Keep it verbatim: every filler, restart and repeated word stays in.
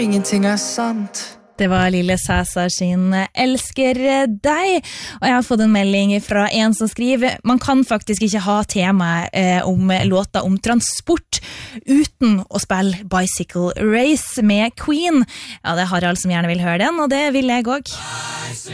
Ingenting er sant. Det var Lille Cæsar sin Elsker deg, og jeg har fått en melding fra en som skriver man kan faktisk ikke ha tema eh, om låter om transport uten å spille Bicycle Race med Queen. Ja, det er Harald som gjerne vil høre den, og det vil jeg også.